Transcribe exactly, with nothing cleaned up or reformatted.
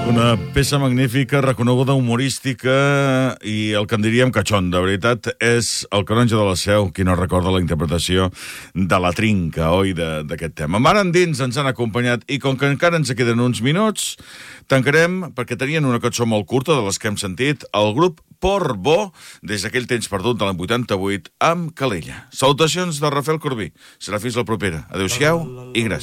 Una peça magnífica, reconeguda, humorística i el que en diríem catxon, de veritat, és el Canonge de la Seu qui no recorda la interpretació de la trinca, oi, d'aquest tema. Mar endins ens han acompanyat i com que encara ens queden uns minuts, tancarem, perquè tenien una cançó molt curta de les que hem sentit, el grup Portbó, des d'aquell temps perdut de l'any vuitanta-vuit, amb Calella. Salutacions de Rafael Corbí. Serà fins la propera. Adéu-siau i gràcies.